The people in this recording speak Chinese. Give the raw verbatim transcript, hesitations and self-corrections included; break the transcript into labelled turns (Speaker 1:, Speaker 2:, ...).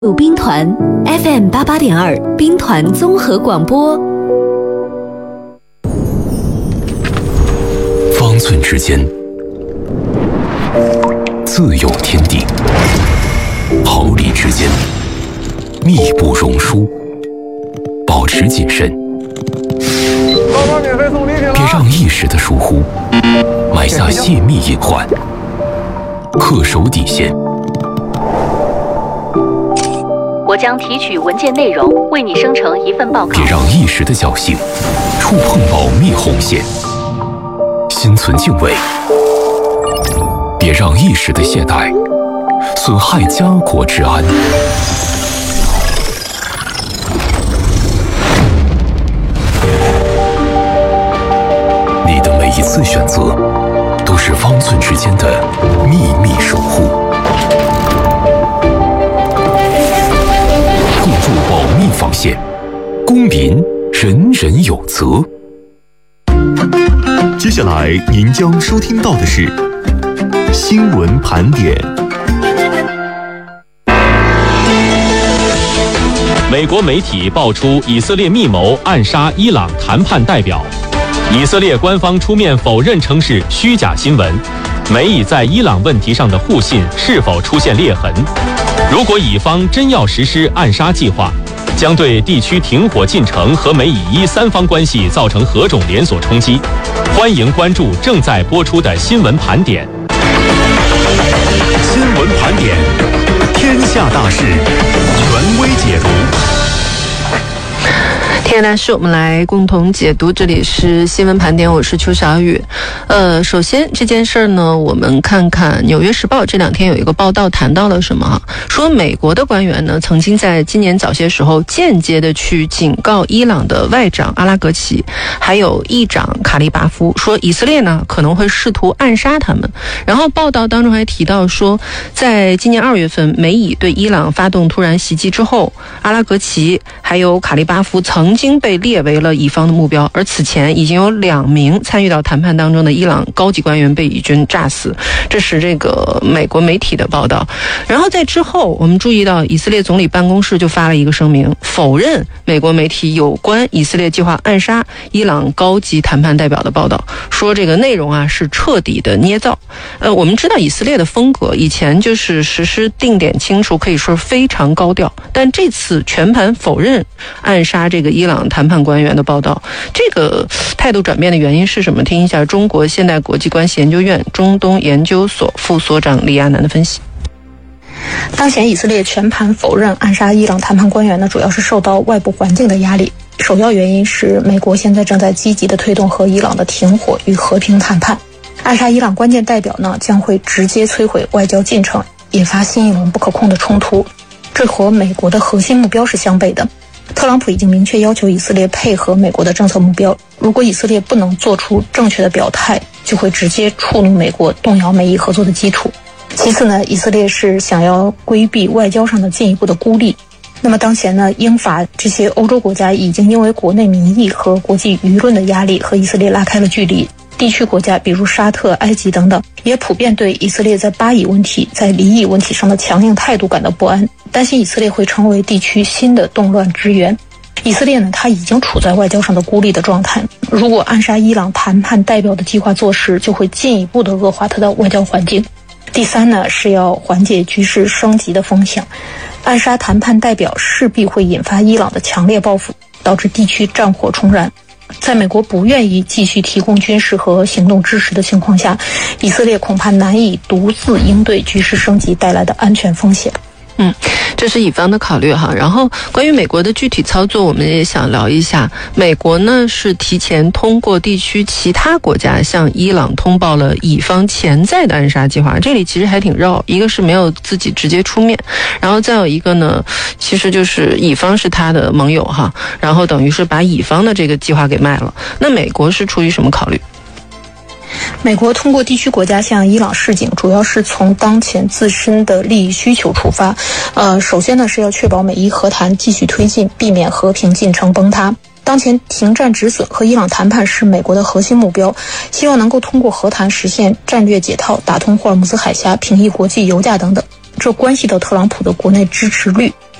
Speaker 1: 鲁兵团 F M 八八点二，兵团综合广播。
Speaker 2: 方寸之间，自有天地；毫厘之间，密不容疏。保持谨慎，别让一时的疏忽埋下泄密隐患。恪守底线。
Speaker 1: 我将提取文件内容，为你生成一份报告。
Speaker 2: 别让一时的侥幸触碰保密红线。心存敬畏，别让一时的懈怠损害家国治安。你的每一次选择，都是方寸之间的秘密守护。共筑保密防线，公民人人有责。
Speaker 3: 接下来您将收听到的是新闻盘点。
Speaker 4: 美国媒体爆出以色列密谋暗杀伊朗谈判代表，以色列官方出面否认称是虚假新闻。美以在伊朗问题上的互信是否出现裂痕？如果以方真要实施暗杀计划，将对地区停火进程和美以伊三方关系造成何种连锁冲击？欢迎关注正在播出的新闻盘点。
Speaker 3: 新闻盘点，天下大事，权威解读。
Speaker 5: 天下大事，我们来共同解读。这里是新闻盘点，我是邱小雨。呃，首先这件事儿呢，我们看看《纽约时报》这两天有一个报道谈到了什么？说美国的官员呢，曾经在今年早些时候间接的去警告伊朗的外长阿拉格齐，还有议长卡利巴夫，说以色列呢可能会试图暗杀他们。然后报道当中还提到说，在今年二月份，美以对伊朗发动突然袭击之后，阿拉格齐还有卡利巴夫曾经被列为了乙方的目标，而此前已经有两名参与到谈判当中的伊朗高级官员被以军炸死，这是这个美国媒体的报道。然后在之后，我们注意到以色列总理办公室就发了一个声明，否认美国媒体有关以色列计划暗杀伊朗高级谈判代表的报道，说这个内容啊是彻底的捏造。呃，我们知道以色列的风格以前就是实施定点清除，可以说非常高调，但这次全盘否认暗杀这个伊朗谈判官员的报道，这个态度转变的原因是什么？听一下中国现代国际关系研究院中东研究所副所长李亚楠的分析。
Speaker 6: 当前以色列全盘否认暗杀伊朗谈判官员呢，主要是受到外部环境的压力。首要原因是美国现在正在积极的推动和伊朗的停火与和平谈判，暗杀伊朗关键代表呢，将会直接摧毁外交进程，引发新一轮不可控的冲突。这和美国的核心目标是相悖的。特朗普已经明确要求以色列配合美国的政策目标，如果以色列不能做出正确的表态，就会直接触怒美国，动摇美以合作的基础。其次呢，以色列是想要规避外交上的进一步的孤立。那么当前呢，英法这些欧洲国家已经因为国内民意和国际舆论的压力和以色列拉开了距离。地区国家比如沙特、埃及等等，也普遍对以色列在巴以问题、在黎以问题上的强硬态度感到不安，担心以色列会成为地区新的动乱之源。以色列呢，它已经处在外交上的孤立的状态，如果暗杀伊朗谈判代表的计划坐实，就会进一步的恶化它的外交环境。第三呢，是要缓解局势升级的风险，暗杀谈判代表势必会引发伊朗的强烈报复，导致地区战火重燃。在美国不愿意继续提供军事和行动支持的情况下，以色列恐怕难以独自应对局势升级带来的安全风险。
Speaker 5: 嗯，这是以方的考虑哈。然后关于美国的具体操作，我们也想聊一下。美国呢是提前通过地区其他国家向伊朗通报了以方潜在的暗杀计划，这里其实还挺绕，一个是没有自己直接出面，然后再有一个呢，其实就是以方是他的盟友哈，然后等于是把以方的这个计划给卖了。那美国是出于什么考虑？
Speaker 6: 美国通过地区国家向伊朗示警，主要是从当前自身的利益需求出发。呃，首先呢是要确保美伊和谈继续推进，避免和平进程崩塌。当前停战止损和伊朗谈判是美国的核心目标，希望能够通过和谈实现战略解套，打通霍尔木兹海峡，平抑国际油价等等。 这关系到特朗普的国内支持率。